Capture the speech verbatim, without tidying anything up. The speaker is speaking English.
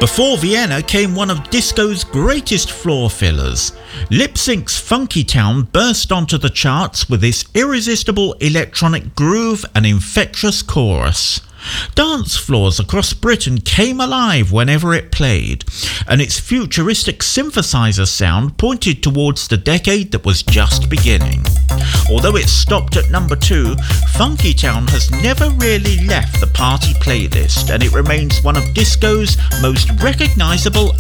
Before Vienna came one of disco's greatest floor fillers. Lip Sync's Funky Town burst onto the charts with its irresistible electronic groove and infectious chorus. Dance floors across Britain came alive whenever it played, and its futuristic synthesizer sound pointed towards the decade that was just beginning. Although it stopped at number two, Funky Town has never really left the party playlist, and it remains one of disco's most recognisable